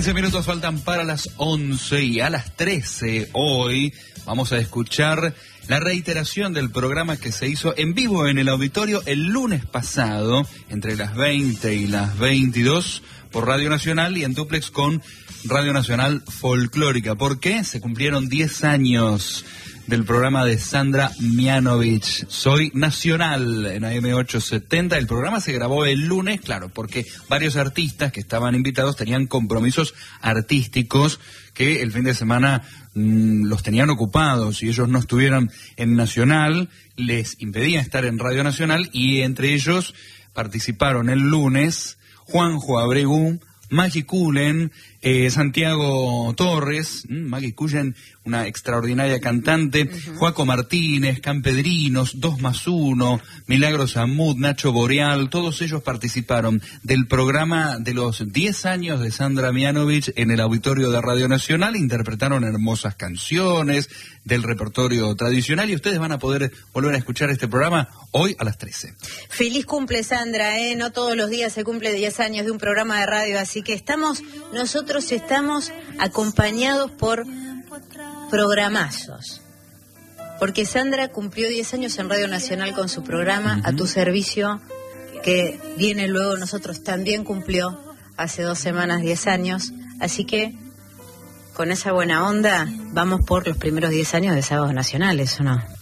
15 minutos faltan para las 11 y a las 13 hoy vamos a escuchar la reiteración del programa que se hizo en vivo en el auditorio el lunes pasado, entre las 20 y las 22, por Radio Nacional y en dúplex con Radio Nacional Folclórica. ¿Por qué? Se cumplieron 10 años del programa de Sandra Mianovich, Soy Nacional, en AM870. El programa se grabó el lunes, claro, porque varios artistas que estaban invitados tenían compromisos artísticos que el fin de semana los tenían ocupados y ellos no estuvieron en Nacional, les impedía estar en Radio Nacional, y entre ellos participaron el lunes Juanjo Abregu, Maggie Cullen, Santiago Torres, Maggie Cullen, una extraordinaria cantante, Joaco Martínez, Campedrinos, 2+1, Milagros Amud, Nacho Boreal, todos ellos participaron del programa de los 10 años de Sandra Mianovich en el auditorio de Radio Nacional, interpretaron hermosas canciones del repertorio tradicional y ustedes van a poder volver a escuchar este programa hoy a las 13. Feliz cumple, Sandra, no todos los días se cumple 10 años de un programa de radio, así que nosotros estamos acompañados por programazos, porque Sandra cumplió 10 años en Radio Nacional con su programa A Tu Servicio, que viene luego. Nosotros también cumplió hace 2 semanas 10 años, así que con esa buena onda vamos por los primeros 10 años de Sábados Nacionales, ¿o no?